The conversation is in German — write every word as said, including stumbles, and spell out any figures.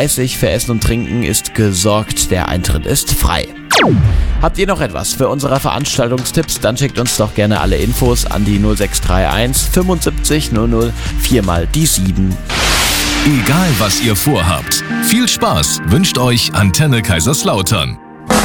dreißig. Für Essen und Trinken ist gesorgt, der Eintritt ist frei. Habt ihr noch etwas für unsere Veranstaltungstipps? Dann schickt uns doch gerne alle Infos an die null sechs drei eins fünfundsiebzig null null vier mal die sieben. Egal was ihr vorhabt, viel Spaß wünscht euch Antenne Kaiserslautern.